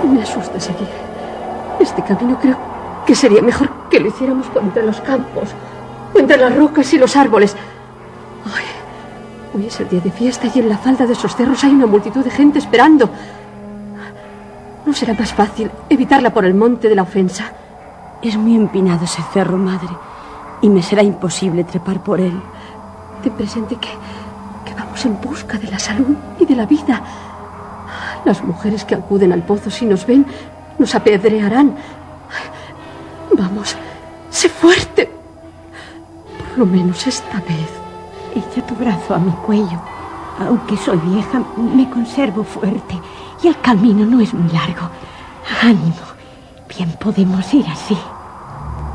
Me asusta seguir. Este camino creo que sería mejor que lo hiciéramos por entre los campos, o entre las rocas y los árboles. Ay, hoy es el día de fiesta y en la falda de esos cerros hay una multitud de gente esperando. ¿No será más fácil evitarla por el monte de la ofensa? Es muy empinado ese cerro, madre, y me será imposible trepar por él. Ten presente que vamos en busca de la salud y de la vida. Las mujeres que acuden al pozo, si nos ven, nos apedrearán. Vamos, sé fuerte. Por lo menos esta vez. Echa tu brazo a mi cuello. Aunque soy vieja, me conservo fuerte. Y el camino no es muy largo. Ánimo. Bien podemos ir así.